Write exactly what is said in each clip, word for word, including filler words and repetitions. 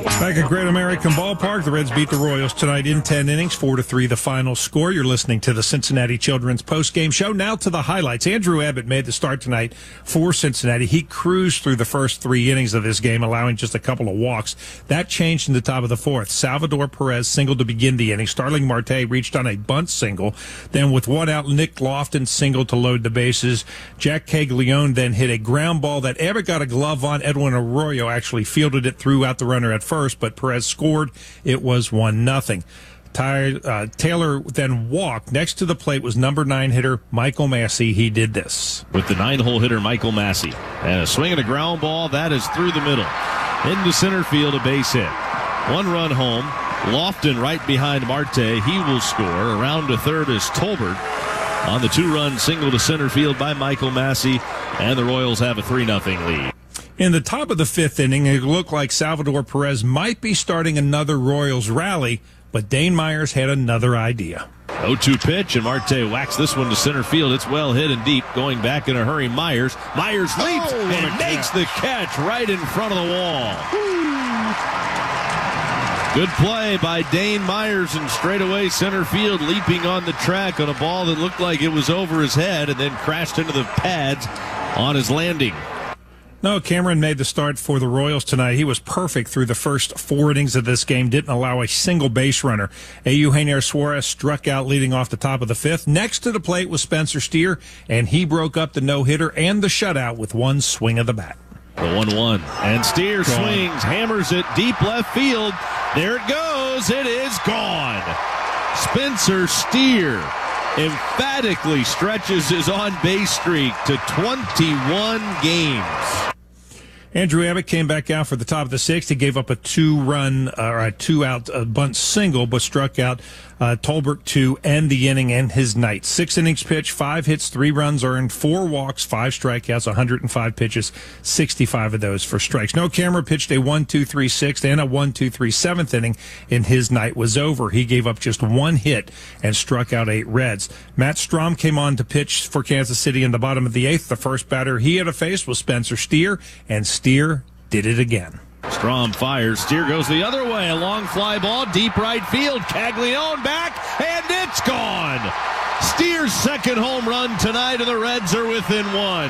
Back at Great American Ballpark, the Reds beat the Royals tonight in ten innings, four to three the final score. You're listening to the Cincinnati Children's postgame show. Now to the highlights. Andrew Abbott made the start tonight for Cincinnati. He cruised through the first three innings of this game, allowing just a couple of walks. That changed in the top of the fourth. Salvador Perez singled to begin the inning. Starling Marte reached on a bunt single. Then with one out, Nick Lofton singled to load the bases. Jack Caglione then hit a ground ball that Abbott got a glove on. Edwin Arroyo actually fielded it, threw out the runner at first, but Perez scored. It was one nothing. Ty, uh, Taylor then walked. Next to the plate was number nine hitter Michael Massey. He did this. With the nine-hole hitter Michael Massey. And a swing and a ground ball. That is through the middle. Into center field, a base hit. One run home. Lofton right behind Marte. He will score. Around to third is Tolbert on the two-run single to center field by Michael Massey. And the Royals have a three nothing lead. In the top of the fifth inning, it looked like Salvador Perez might be starting another Royals rally, but Dane Myers had another idea. oh two pitch, and Marte whacks this one to center field. It's well hit and deep. Going back in a hurry, Myers. Myers leaps oh, and makes catch. the catch right in front of the wall. Good play by Dane Myers in straightaway center field, leaping on the track on a ball that looked like it was over his head and then crashed into the pads on his landing. No, Cameron made the start for the Royals tonight. He was perfect through the first four innings of this game, didn't allow a single base runner. Eugenio Suarez struck out leading off the top of the fifth. Next to the plate was Spencer Steer, and he broke up the no-hitter and the shutout with one swing of the bat. The one one. And Steer gone. Swings, hammers it deep left field. There it goes. It is gone. Spencer Steer emphatically stretches his on-base streak to twenty-one games. Andrew Abbott came back out for the top of the sixth. He gave up a two-run uh, or a two-out uh, bunt single, but struck out uh, Tolbert to end the inning and his night. Six innings pitched, five hits, three runs earned, four walks, five strikeouts, one hundred five pitches, sixty-five of those for strikes. No Camera pitched a one two three sixth and a one two three seventh inning, and his night was over. He gave up just one hit and struck out eight Reds. Matt Strom came on to pitch for Kansas City in the bottom of the eighth. The first batter he had to face was Spencer Steer, and Steer did it again. Strom fires. Steer goes the other way. A long fly ball, deep right field. Caglione back, and it's gone. Steer's second home run tonight, and the Reds are within one.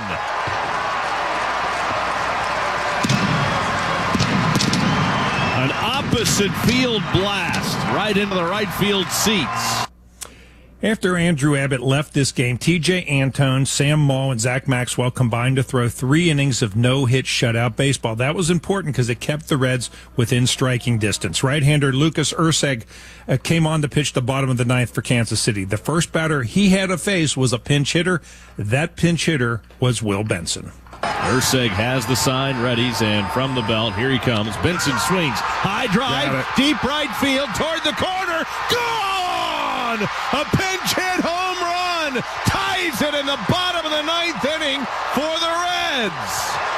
An opposite field blast right into the right field seats. After Andrew Abbott left this game, T J Antone, Sam Maul, and Zach Maxwell combined to throw three innings of no-hit shutout baseball. That was important because it kept the Reds within striking distance. Right-hander Lucas Erceg uh, came on to pitch the bottom of the ninth for Kansas City. The first batter he had to face was a pinch hitter. That pinch hitter was Will Benson. Erceg has the sign ready, and from the belt, here he comes. Benson swings. High drive, deep right field, toward the corner. Gone! A pinch hit home run ties it in the bottom of the ninth inning for the Reds.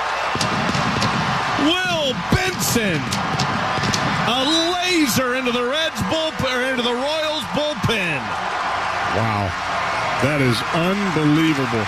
Will Benson, a laser into the Reds bullpen, into the Royals bullpen. Wow, that is unbelievable.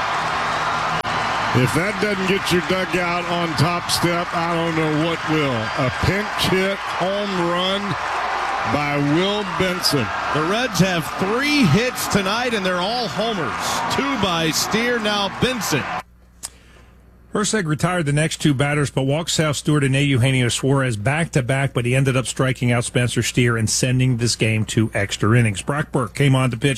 If that doesn't get your dugout on top step, I don't know what will. A pinch hit home run by Will Benson. The Reds have three hits tonight, and they're all homers. Two by Steer, now Benson. Erceg retired the next two batters, but walked South Stewart and Eugenio Suarez back-to-back, but he ended up striking out Spencer Steer and sending this game to extra innings. Brock Burke came on to pitch